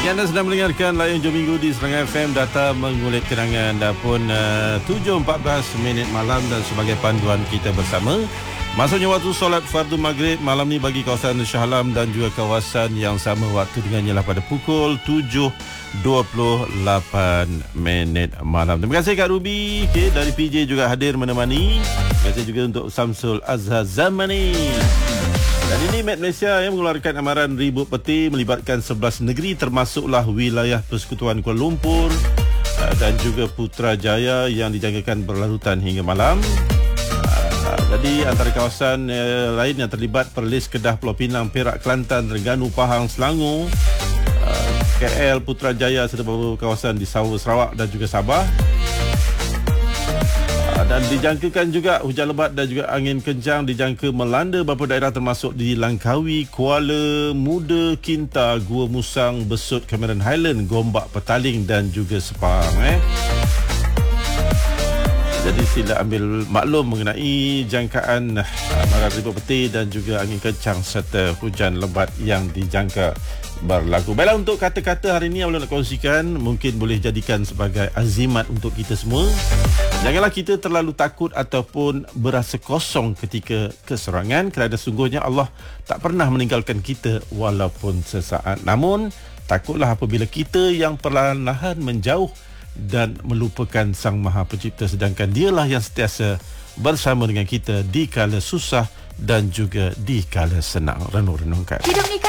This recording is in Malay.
Bagi anda sedang mendengarkan Layan Jom Minggu di Serang FM, data mengulik kenangan. Dah pun 7.14 minit malam dan sebagai panduan kita bersama, masuknya waktu solat fardu maghrib malam ni bagi kawasan Shah Alam dan juga kawasan yang sama waktu dengannya lah pada pukul 7.28 minit malam. Terima kasih Kak Ruby dari PJ juga hadir menemani. Terima kasih juga untuk Samsul Azhar Zamani. Dan ini Met Malaysia yang mengeluarkan amaran ribut peti melibatkan 11 negeri termasuklah wilayah Persekutuan Kuala Lumpur dan juga Putrajaya yang dijangkakan berlarutan hingga malam. Jadi antara kawasan lain yang terlibat Perlis, Kedah, Pulau Pinang, Perak, Kelantan, Terengganu, Pahang, Selangor, KL, Putrajaya serta beberapa kawasan di Sarawak dan juga Sabah. Dan dijangkakan juga hujan lebat dan juga angin kencang dijangka melanda beberapa daerah termasuk di Langkawi, Kuala, Muda, Kinta, Gua Musang, Besut, Cameron Highland, Gombak, Petaling dan juga Sepang. Jadi sila ambil maklum mengenai jangkaan amaran ribut peti dan juga angin kencang serta hujan lebat yang dijangka berlaku. Baiklah, untuk kata-kata hari ini yang boleh nak kongsikan, mungkin boleh jadikan sebagai azimat untuk kita semua. Janganlah kita terlalu takut ataupun berasa kosong ketika keserangan, kerana sungguhnya Allah tak pernah meninggalkan kita walaupun sesaat. Namun, takutlah apabila kita yang perlahan-lahan menjauh dan melupakan Sang Maha Pencipta, sedangkan Dialah yang sentiasa bersama dengan kita di kala susah dan juga di kala senang. Renung-renungkan.